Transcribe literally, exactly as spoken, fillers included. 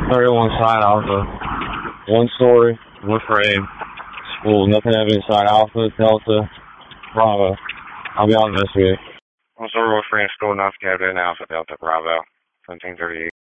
thirty-one side Alpha. One story, one frame. School, nothing evidence inside Alpha, Delta, Bravo. I'll be out investigating. One story, one frame, school, not cabin, Alpha, Delta, Bravo. seventeen thirty-eight.